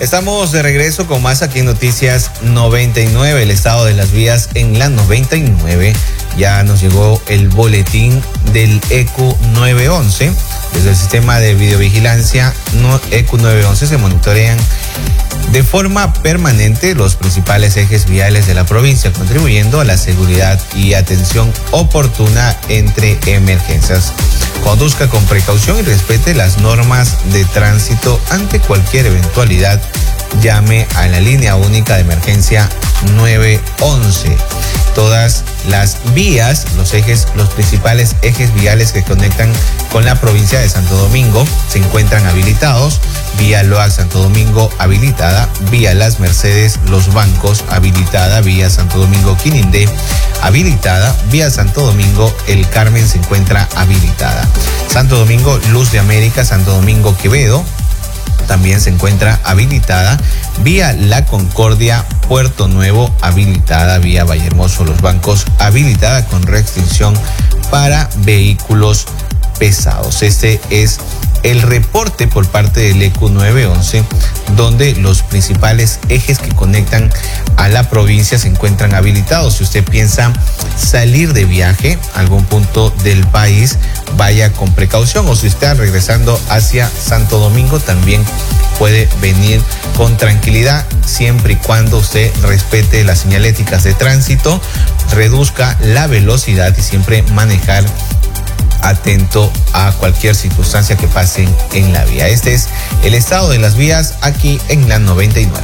Estamos de regreso con más aquí en Noticias 99, el estado de las vías en la 99. Ya nos llegó el boletín del ECU 911. Desde el sistema de videovigilancia ECU 911 se monitorean de forma permanente los principales ejes viales de la provincia, contribuyendo a la seguridad y atención oportuna entre emergencias. Conduzca con precaución y respete las normas de tránsito. Ante cualquier eventualidad, llame a la línea única de emergencia 911. Todas las vías, los principales ejes viales que conectan con la provincia de Santo Domingo se encuentran habilitados. Vía Loac Santo Domingo habilitada, vía Las Mercedes Los Bancos habilitada, vía Santo Domingo Quinindé habilitada, vía Santo Domingo El Carmen se encuentra habilitada. Santo Domingo Luz de América, Santo Domingo Quevedo también se encuentra habilitada, vía La Concordia Puerto Nuevo habilitada, vía Vallehermoso Los Bancos habilitada con restricción para vehículos pesados. Este es el reporte por parte del ECU 911, donde los principales ejes que conectan a la provincia se encuentran habilitados. Si usted piensa salir de viaje a algún punto del país, vaya con precaución, o si está regresando hacia Santo Domingo, también puede venir con tranquilidad, siempre y cuando usted respete las señaléticas de tránsito, reduzca la velocidad y siempre manejar atento a cualquier circunstancia que pase en la vía. Este es el estado de las vías aquí en la 99.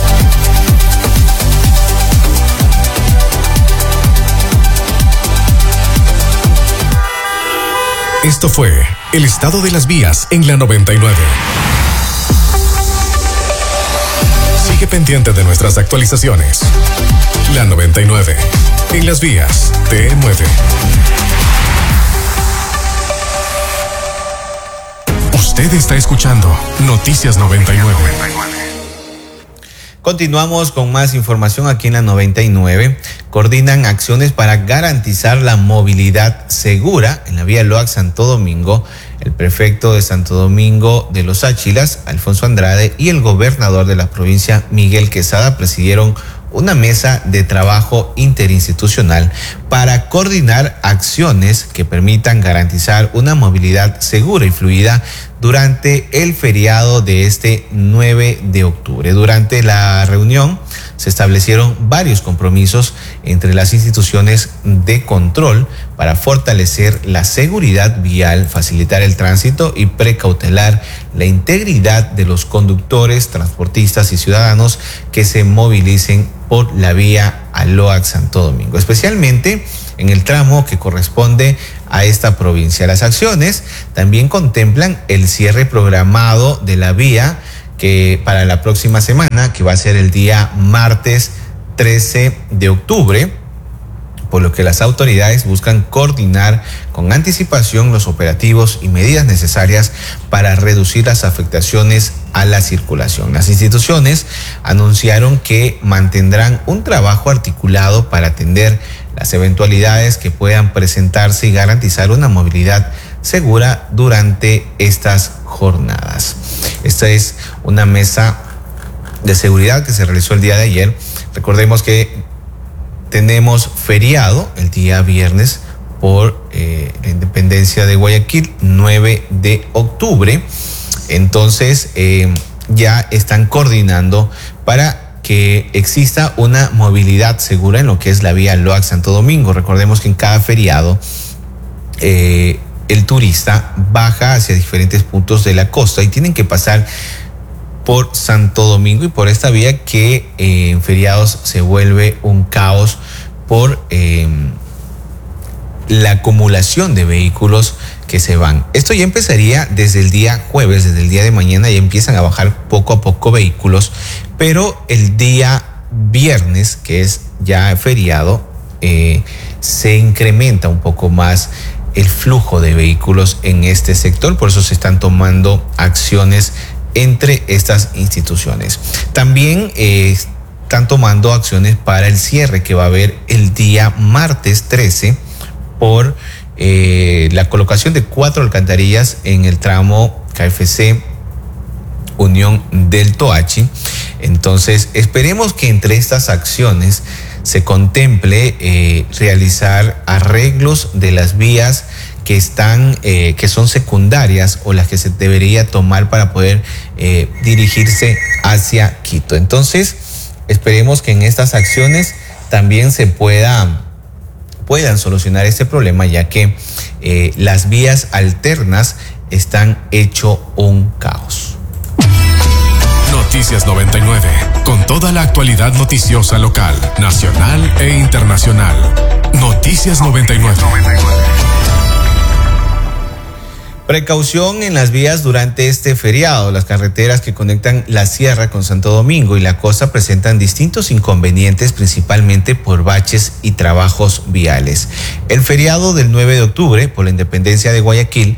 Esto fue el estado de las vías en la 99. Sigue pendiente de nuestras actualizaciones. La 99. En las vías te mueve. Usted está escuchando Noticias 99. Continuamos con más información aquí en la 99. Coordinan acciones para garantizar la movilidad segura en la vía Loac Santo Domingo. El prefecto de Santo Domingo de los Áchilas, Alfonso Andrade, y el gobernador de la provincia, Miguel Quesada, presidieron una mesa de trabajo interinstitucional para coordinar acciones que permitan garantizar una movilidad segura y fluida durante el feriado de este 9 de octubre. Durante la reunión se establecieron varios compromisos entre las instituciones de control para fortalecer la seguridad vial, facilitar el tránsito y precautelar la integridad de los conductores, transportistas y ciudadanos que se movilicen por la vía a Loac Santo Domingo, especialmente en el tramo que corresponde a esta provincia. Las acciones también contemplan el cierre programado de la vía que para la próxima semana, que va a ser el día martes 13 de octubre, por lo que las autoridades buscan coordinar con anticipación los operativos y medidas necesarias para reducir las afectaciones a la circulación. Las instituciones anunciaron que mantendrán un trabajo articulado para atender las eventualidades que puedan presentarse y garantizar una movilidad segura durante estas jornadas. Esta es una mesa de seguridad que se realizó el día de ayer. Recordemos que tenemos feriado el día viernes por la independencia de Guayaquil, 9 de octubre. Entonces ya están coordinando para que exista una movilidad segura en lo que es la vía Loac Santo Domingo. Recordemos que en cada feriado el turista baja hacia diferentes puntos de la costa y tienen que pasar por Santo Domingo y por esta vía que en feriados se vuelve un caos por la acumulación de vehículos que se van. Esto ya empezaría desde el día jueves, desde el día de mañana ya empiezan a bajar poco a poco vehículos, pero el día viernes, que es ya feriado, se incrementa un poco más el flujo de vehículos en este sector, por eso se están tomando acciones entre estas instituciones. También están tomando acciones para el cierre que va a haber el día martes 13 por la colocación de 4 alcantarillas en el tramo KFC Unión del Toachi. Entonces, esperemos que entre estas acciones se contemple realizar arreglos de las vías que son secundarias o las que se debería tomar para poder dirigirse hacia Quito. Entonces, esperemos que en estas acciones también se puedan solucionar este problema, ya que las vías alternas están hecho un caos. Noticias 99, con toda la actualidad noticiosa local, nacional e internacional. Noticias 99. Precaución en las vías durante este feriado. Las carreteras que conectan la sierra con Santo Domingo y la costa presentan distintos inconvenientes, principalmente por baches y trabajos viales. El feriado del 9 de octubre, por la independencia de Guayaquil,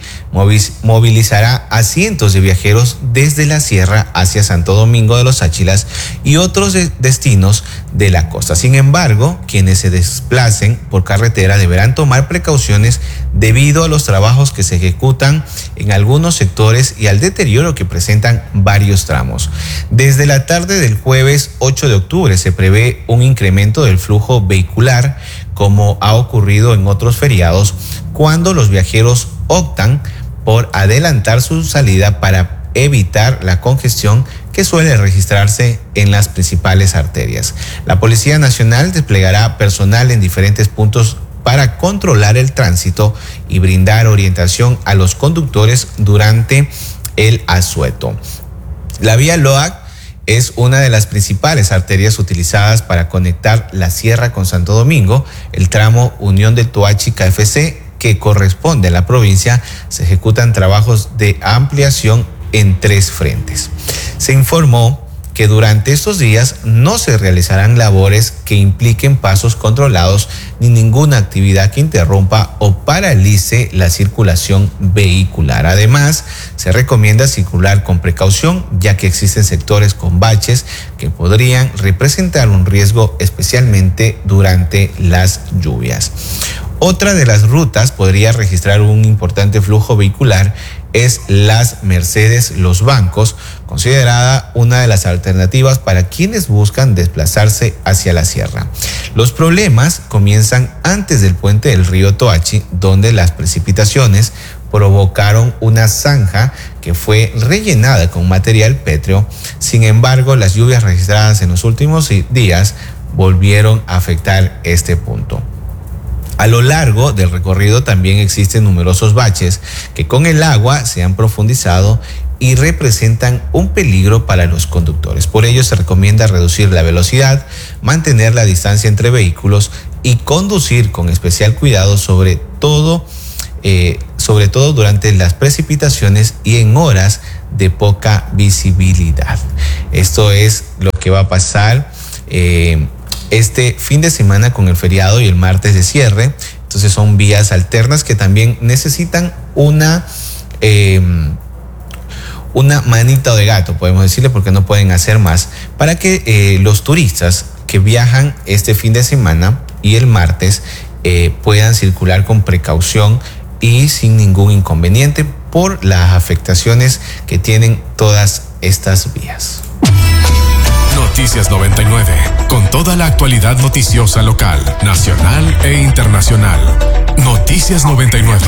movilizará a cientos de viajeros desde la sierra hacia Santo Domingo de los Áchilas y otros destinos de la costa. Sin embargo, quienes se desplacen por carretera deberán tomar precauciones debido a los trabajos que se ejecutan en algunos sectores y al deterioro que presentan varios tramos. Desde la tarde del jueves 8 de octubre se prevé un incremento del flujo vehicular, como ha ocurrido en otros feriados, cuando los viajeros optan por adelantar su salida para evitar la congestión que suele registrarse en las principales arterias. La Policía Nacional desplegará personal en diferentes puntos para controlar el tránsito y brindar orientación a los conductores durante el asueto. La vía Loac es una de las principales arterias utilizadas para conectar la sierra con Santo Domingo. El tramo Unión del Toachi KFC, que corresponde a la provincia, se ejecutan trabajos de ampliación en 3 frentes. Se informó que durante estos días no se realizarán labores que impliquen pasos controlados ni ninguna actividad que interrumpa o paralice la circulación vehicular. Además, se recomienda circular con precaución, ya que existen sectores con baches que podrían representar un riesgo, especialmente durante las lluvias. Otra de las rutas podría registrar un importante flujo vehicular es las Mercedes Los Bancos, considerada una de las alternativas para quienes buscan desplazarse hacia la sierra. Los problemas comienzan antes del puente del río Toachi, donde las precipitaciones provocaron una zanja que fue rellenada con material pétreo. Sin embargo, las lluvias registradas en los últimos días volvieron a afectar este punto. A lo largo del recorrido también existen numerosos baches que con el agua se han profundizado y representan un peligro para los conductores. Por ello se recomienda reducir la velocidad, mantener la distancia entre vehículos y conducir con especial cuidado, sobre todo durante las precipitaciones y en horas de poca visibilidad. Esto es lo que va a pasar este fin de semana con el feriado y el martes de cierre. Entonces son vías alternas que también necesitan una manita de gato, podemos decirle, porque no pueden hacer más, para que los turistas que viajan este fin de semana y el martes puedan circular con precaución y sin ningún inconveniente por las afectaciones que tienen todas estas vías. Noticias 99, con toda la actualidad noticiosa local, nacional e internacional. Noticias 99.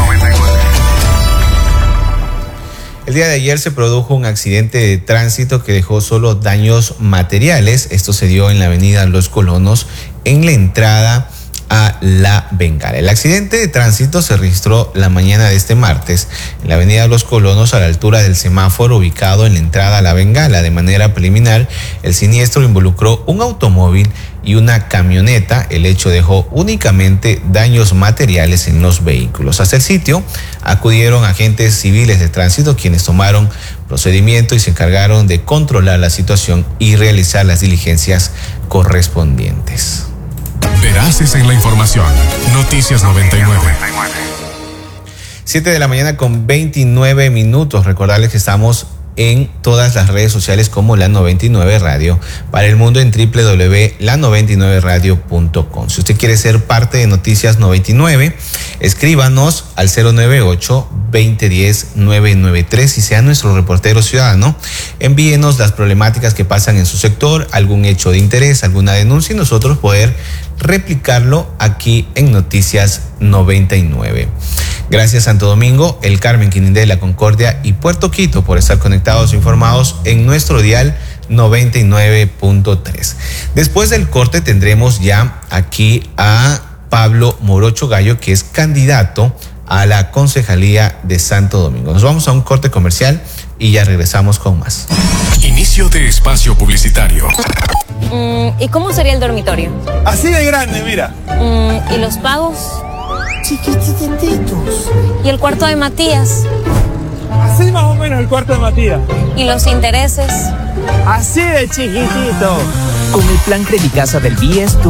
El día de ayer se produjo un accidente de tránsito que dejó solo daños materiales. Esto se dio en la avenida Los Colonos, en la entrada a La Bengala. El accidente de tránsito se registró la mañana de este martes en la avenida Los Colonos, a la altura del semáforo ubicado en la entrada a La Bengala. De manera preliminar, el siniestro involucró un automóvil y una camioneta. El hecho dejó únicamente daños materiales en los vehículos. Hasta el sitio acudieron agentes civiles de tránsito, quienes tomaron procedimiento y se encargaron de controlar la situación y realizar las diligencias correspondientes. Veraces en la información. Noticias 99. 7 de la mañana con 29 minutos. Recordarles que estamos en todas las redes sociales como La 99 Radio. Para el mundo en www.la99radio.com. Si usted quiere ser parte de Noticias 99, escríbanos al 098-2010-993 y sea nuestro reportero ciudadano. Envíenos las problemáticas que pasan en su sector, algún hecho de interés, alguna denuncia y nosotros poder replicarlo aquí en Noticias 99. Gracias Santo Domingo, El Carmen, Quinindé, La Concordia y Puerto Quito por estar conectados e informados en nuestro dial 99.3. Después del corte tendremos ya aquí a Pablo Morocho Gallo, que es candidato a la Concejalía de Santo Domingo. Nos vamos a un corte comercial y ya regresamos con más. Inicio de espacio publicitario. ¿Y cómo sería el dormitorio? Así de grande, mira. ¿Y los pagos? Chiquititos. ¿Y el cuarto de Matías? Así más o menos el cuarto de Matías. ¿Y los intereses? Así de chiquitito. Con el plan Credicasa del BIES, tu